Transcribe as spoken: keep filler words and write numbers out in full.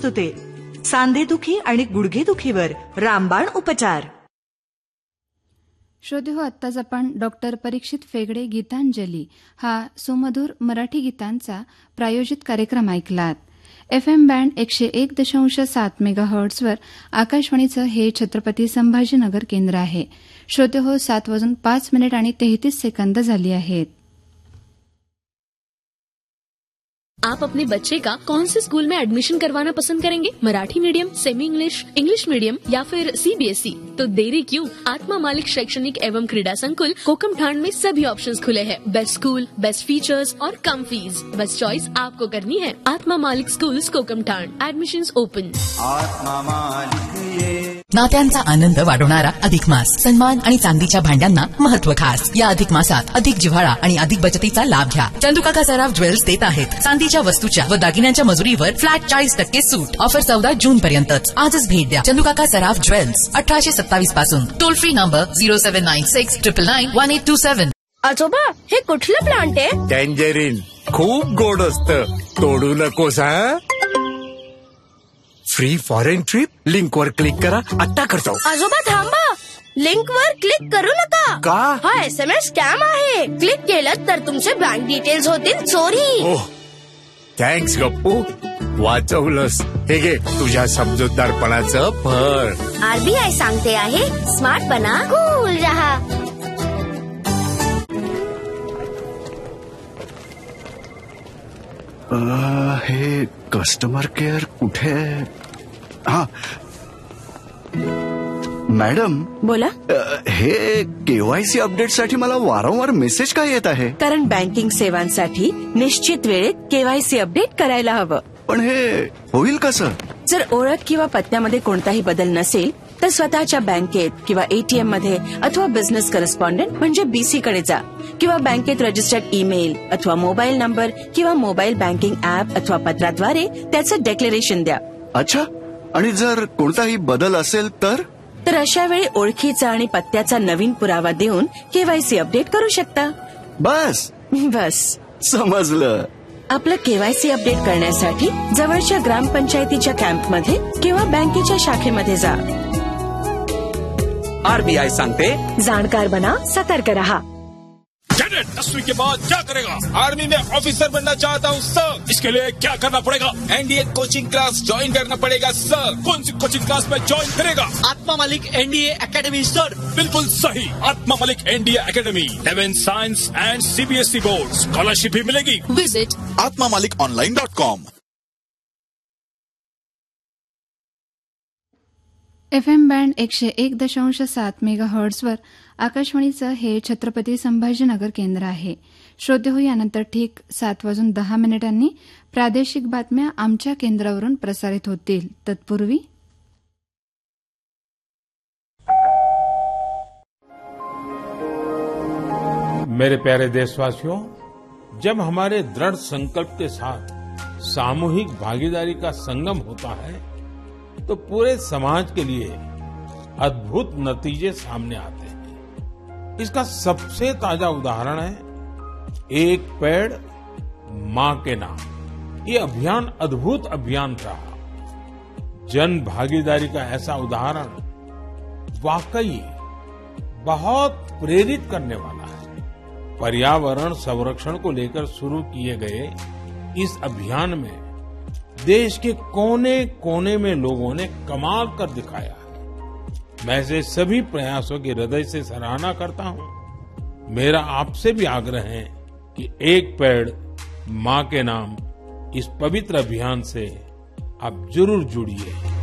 होते. सांधेदुखी आणि गुडघेदुखीवर रामबाण उपचार. श्रोते हो, आत्ताच आपण डॉक्टर परीक्षित फेगडे गीतांजली हा सुमधुर मराठी गीतांचा प्रायोजित कार्यक्रम ऐकलात. एफ एम बँड एकशे एक दशांश सात मेगा हर्ट्सवर आकाशवाणीचं हे छत्रपती संभाजीनगर केंद्र आहे. श्रोते हो, सात वाजून पाच मिनिट आणि तेहतीस सेकंद झाली आहेत. आप अपने बच्चे का कौन से स्कूल में एडमिशन करवाना पसंद करेंगे? Marathi medium, semi English, English medium या फिर सीबीएसई? तो देरी क्यों? आत्मा मालिक शैक्षणिक एवं क्रीड़ा संकुल कोकमठाण में सभी ऑप्शंस खुले हैं. बेस्ट स्कूल, बेस्ट फीचर्स और कम फीस. बस चॉइस आपको करनी है. आत्मा मालिक स्कूल्स कोकमठाण. Admissions open. आत्मा मालिक. नात्यांचा आनंद वाढवणारा अधिक मास. सन्मान आणि चांदीच्या भांड्यांना महत्व खास. या अधिक मासात अधिक जिव्हाळा आणि अधिक बचतीचा लाभ घ्या. चंदुकाका सराफ ज्वेल्स देत आहेत चांदीच्या वस्तूच्या व दागिन्यांच्या मजुरीवर फ्लॅट चाळीस टक्के सूट. ऑफर चौदा जून पर्यंतच. आजच भेट द्या चंदुकाका सराफ ज्वेल्स, अठराशे सत्तावीस पासून. Toll free number zero seven nine six triple nine one eight to seven. आजोबा, हे कुठलं प्लांट आहे? टँजरीन. खूप गोड असतं, तोडू नकोस. हा, फ्री फॉरेन ट्रिप लिंक वर क्लिक करा. आत्ता करतो. आजोबा थांबा, लिंक वर क्लिक करू नका. का? हा एसएमएस स्कॅम आहे. क्लिक केलं तर तुमचे बँक डिटेल्स होतील चोरी. ओह, थँक्स गप्पू, वाचवलंस. हे घे तुझ्या समजूतदारपणाचं फळ. आरबीआय सांगते आहे, स्मार्ट बना, कूल रहा. हे कस्टमर केअर कुठे? हा मॅडम बोला. हे केवायसी अपडेट साठी मला वारंवार मेसेज काय येत आहे? कारण बँकिंग सेवांसाठी निश्चित वेळेत केवायसी अपडेट करायला हवं. पण हे होईल कसं? जर ओळख किंवा पत्त्यामध्ये कोणताही बदल नसेल तर स्वतःच्या बँकेत किंवा एटीएम मध्ये अथवा बिझनेस करस्पॉन्डंट म्हणजे बीसी कडे जा किंवा बँकेत रजिस्टर्ड ईमेल अथवा मोबाईल नंबर किंवा मोबाईल बँकिंग ऍप अथवा पत्राद्वारे त्याचं डेक्लेरेशन द्या. अच्छा, आणि जर कोणताही बदल असेल तर? तर अशा वेळी ओळखीचा आणि पत्त्याचा नवीन पुरावा देऊन केवायसी अपडेट करू शकता. बस बस समजलं. आपलं केवायसी अपडेट करण्यासाठी जवळच्या ग्रामपंचायतीच्या कॅम्पमध्ये किंवा बँकेच्या शाखेमध्ये जा. आरबीआई सांगते, जाणकार बना, सतर्क रहा. कैडेट दसवीं के बाद क्या करेगा? आर्मी में ऑफिसर बनना चाहता हूँ सर. इसके लिए क्या करना पड़ेगा? एनडीए कोचिंग क्लास ज्वाइन करना पड़ेगा सर. कौन सी कोचिंग क्लास में ज्वाइन करेगा? आत्मा मालिक एनडीए एकेडमी सर. बिल्कुल सही, आत्मा मालिक NDA academy. Eleven science end CBSE board. Scholarship भी मिलेगी. विजिट आत्मा मालिक online dot com. F M band एकशे एक दशांश सात मेगा हर्ट्सवर आकाशवाणीचं हे छत्रपती संभाजीनगर केंद्र आहे. श्रोते हो, यानंतर ठीक सात वाजून दहा मिनिटांनी प्रादेशिक बातम्या आमच्या केंद्रावरून प्रसारित होतील. तत्पूर्वी मेरे प्यारे देशवासियों, जब हमारे दृढ़ संकल्प के साथ सामूहिक भागीदारी का संगम होता है तो पूरे समाज के लिए अद्भुत नतीजे सामने आते हैं. इसका सबसे ताजा उदाहरण है एक पेड़ मां के नाम. ये अभियान अद्भुत अभियान रहा. जन भागीदारी का ऐसा उदाहरण वाकई बहुत प्रेरित करने वाला है. पर्यावरण संरक्षण को लेकर शुरू किए गए इस अभियान में देश के कोने कोने में लोगों ने कमाल कर दिखाया है. मैं ऐसे सभी प्रयासों की हृदय से सराहना करता हूं. मेरा आपसे भी आग्रह है कि एक पेड़ मां के नाम इस पवित्र अभियान से आप जरूर जुड़िए.